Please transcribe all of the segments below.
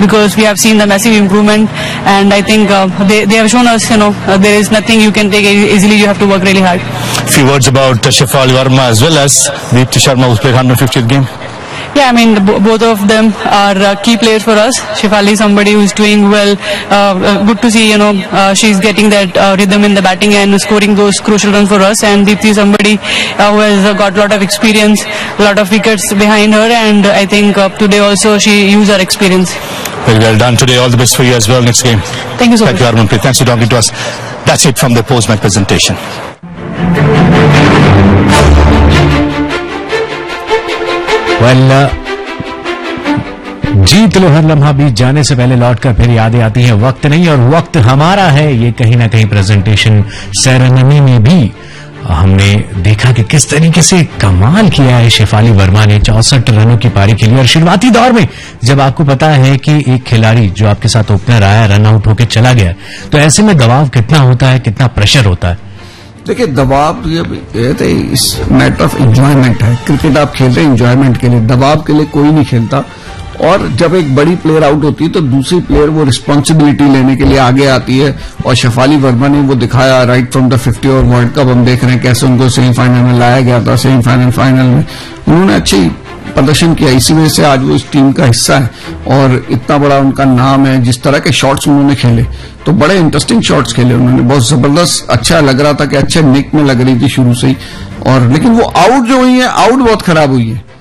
because we have seen the massive improvement, and I think they have shown us, there is nothing you can take easily. You have to work really hard. Few words about Shefali Verma as well as Deepti Sharma, who's played 150th game. Yeah, I mean, both of them are key players for us. Shefali is somebody who's doing well. Good to see, she's getting that rhythm in the batting and scoring those crucial runs for us. And Deepti is somebody who has got a lot of experience, a lot of wickets behind her. And I think today also she used her experience. Very well done today. All the best for you as well next game. Thank you so much. Thank you, Harmanpreet. Thanks for talking to us. That's it from the post-match presentation. जीत लो हर लम्हा बीत जाने से पहले लौट कर फिर यादें आती हैं, वक्त नहीं और वक्त हमारा है। ये कहीं ना कहीं प्रेजेंटेशन सेरेमनी में भी हमने देखा कि किस तरीके से कमाल किया है शेफाली वर्मा ने 64 रनों की पारी के लिए। और शुरुआती दौर में जब आपको पता है कि एक खिलाड़ी जो आपके साथ ओपनर आया रन आउट होकर चला गया, तो ऐसे में दबाव कितना होता है, कितना प्रेशर होता है? देखिए, दबाव ये तो इस मैटर ऑफ एंजॉयमेंट है। क्रिकेट आप खेल रहे हैं एंजॉयमेंट के लिए, दबाव के लिए कोई नहीं खेलता। और जब एक बड़ी प्लेयर आउट होती है तो दूसरी प्लेयर वो रिस्पॉन्सिबिलिटी लेने के लिए आगे आती है, और शेफाली वर्मा ने वो दिखाया right from the 50 over world cup. हम देख रहे हैं कैसे उनको सेमीफाइनल में लाया गया था, सेमीफाइनल फाइनल में उन्होंने अच्छी प्रदर्शन किया, इसी वजह से आज वो इस टीम का हिस्सा है और इतना बड़ा उनका नाम है। जिस तरह के शॉट्स उन्होंने खेले तो बड़े इंटरेस्टिंग शॉट्स खेले उन्होंने, बहुत जबरदस्त, अच्छा लग रहा था कि अच्छे निक में लग रही थी शुरू से ही। और लेकिन वो आउट जो हुई है, आउट बहुत खराब हुई है।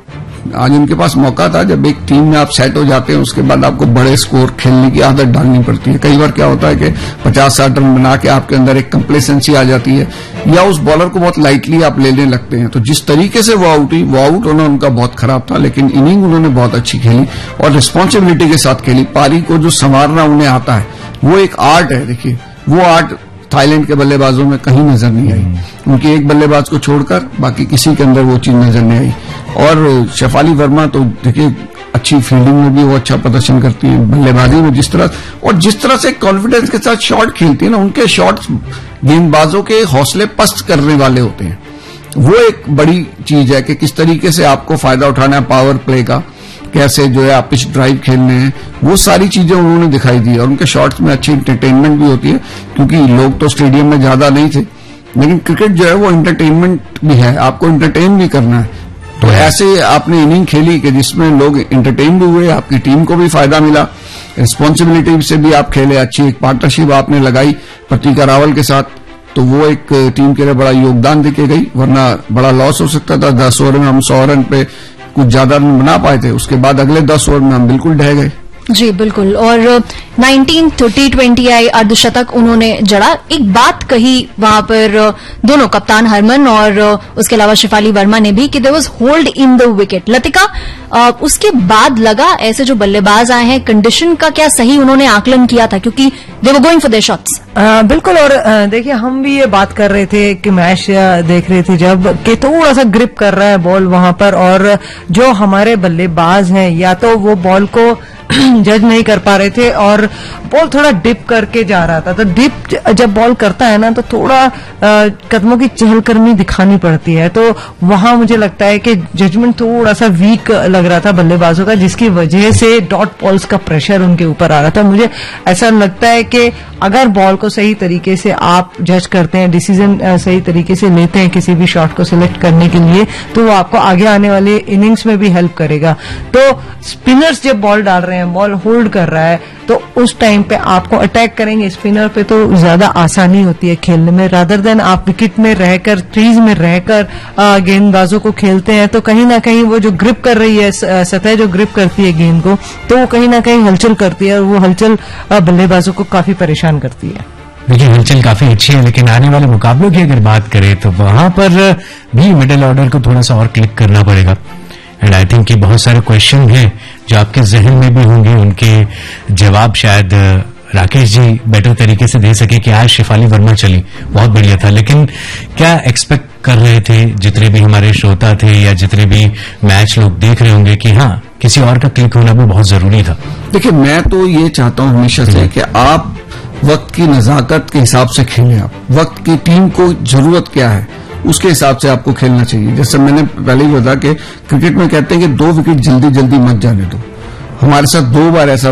आज उनके पास मौका था, जब एक टीम में आप सेट हो जाते हैं उसके बाद आपको बड़े स्कोर खेलने की आदत डालनी पड़ती है। कई बार क्या होता है कि 50-60 रन बना के आपके अंदर एक कंप्लेसेंसी आ जाती है, या उस बॉलर को बहुत लाइटली आप लेने लगते हैं। तो जिस तरीके से वो आउट हुई, वो आउट होना उनका बहुत खराब था, लेकिन इनिंग उन्होंने बहुत अच्छी खेली और रिस्पॉन्सिबिलिटी के साथ खेली। पारी को जो संवारना उन्हें आता है, वो एक आर्ट है। देखिए, वो आर्ट थाईलैंड के बल्लेबाजों में कहीं नजर नहीं आई। उनके एक बल्लेबाज को छोड़कर बाकी किसी के अंदर वो चीज नजर नहीं आई। और शेफाली वर्मा तो देखिए अच्छी फील्डिंग में भी वो अच्छा प्रदर्शन करती है, बल्लेबाजी में जिस तरह से कॉन्फिडेंस के साथ शॉट खेलती है ना, उनके शॉट्स गेंदबाजों के हौसले पस्त करने वाले होते हैं। वो एक बड़ी चीज है कि किस तरीके से आपको फायदा उठाना है पावर प्ले का, कैसे जो है आप पिच ड्राइव खेलने हैं, वो सारी चीजें उन्होंने दिखाई दी। और उनके शॉट्स में अच्छी एंटरटेनमेंट भी होती है, क्योंकि लोग तो स्टेडियम में ज्यादा नहीं थे, लेकिन क्रिकेट जो है वो एंटरटेनमेंट भी है, आपको एंटरटेन भी करना है। तो ऐसे आपने इनिंग खेली कि जिसमें लोग एंटरटेन भी हुए, आपकी टीम को भी फायदा मिला, रिस्पॉन्सिबिलिटी से भी आप खेले, अच्छी एक पार्टनरशिप आपने लगाई प्रतिका रावल के साथ, तो वो एक टीम के लिए बड़ा योगदान देके गई। वरना बड़ा लॉस हो सकता था। 10 ओवर में हम 100 रन पे कुछ ज्यादा रन बना पाए थे, उसके बाद अगले 10 ओवर में हम बिल्कुल ढह गए। जी बिल्कुल। और 19-30-20 आई अर्धशतक उन्होंने जड़ा। एक बात कही वहां पर दोनों कप्तान हरमन और उसके अलावा शेफाली वर्मा ने भी कि there was hold in the wicket. Latika, उसके बाद लगा ऐसे जो बल्लेबाज आए हैं, कंडीशन का क्या सही उन्होंने आकलन किया था, क्योंकि दे were going for their shots. बिल्कुल। और देखिए, हम भी ये बात कर रहे थे कि मैच देख रहे थे जब कि थोड़ा सा ग्रिप कर रहा है बॉल वहां पर, और जो हमारे बल्लेबाज हैं या तो वो बॉल को जज नहीं कर पा रहे थे और बॉल थोड़ा डिप करके जा रहा था। तो डिप जब बॉल करता है ना, तो थोड़ा कदमों की चहलकदमी दिखानी पड़ती है। तो वहां मुझे लगता है कि जजमेंट थोड़ा सा वीक लग रहा था बल्लेबाजों का, जिसकी वजह से डॉट बॉल्स का प्रेशर उनके ऊपर आ रहा था। मुझे ऐसा लगता है कि अगर बॉल को सही तरीके से आप जज करते हैं, डिसीजन सही तरीके से लेते हैं किसी भी शॉट को सिलेक्ट करने के लिए, तो वो आपको आगे आने वाले इनिंग्स में भी हेल्प करेगा। तो स्पिनर्स जब बॉल डाल रहे हैं, बॉल होल्ड कर रहा है, तो उस टाइम पे आपको अटैक करेंगे स्पिनर पे तो ज्यादा आसानी होती है खेलने में, रादर देन आप विकेट में रहकर, क्रीज में रहकर गेंदबाजों को खेलते हैं। तो कहीं ना कहीं वो जो ग्रिप कर रही है, सतह जो ग्रिप करती है गेंद को, तो वो कहीं ना कहीं हलचल करती है और वो हलचल बल्लेबाजों को काफी परेशान करती है। देखिए, हलचल काफी अच्छी है, लेकिन आने वाले मुकाबलों की अगर बात करें तो वहां पर भी मिडिल ऑर्डर को थोड़ा सा और क्लिक करना पड़ेगा। एंड आई थिंक कि बहुत सारे क्वेश्चन हैं जो आपके जहन में भी होंगे, उनके जवाब शायद राकेश जी बेटर तरीके से दे सके कि आज शेफाली वर्मा चली, बहुत बढ़िया था। लेकिन क्या एक्सपेक्ट कर रहे थे जितने भी हमारे श्रोता थे या जितने भी मैच लोग देख रहे होंगे कि हाँ, किसी और का क्लिक होना भी बहुत जरूरी था? देखिए, मैं तो ये चाहता हूं हमेशा से कि आप वक्त की नजाकत के हिसाब से खेलें। आप वक्त की टीम को जरूरत क्या है उसके हिसाब से आपको खेलना चाहिए। जैसे मैंने पहले ही बताया कि क्रिकेट में कहते हैं कि 2 विकेट जल्दी जल्दी मत जाने दो। हमारे साथ 2 बार ऐसा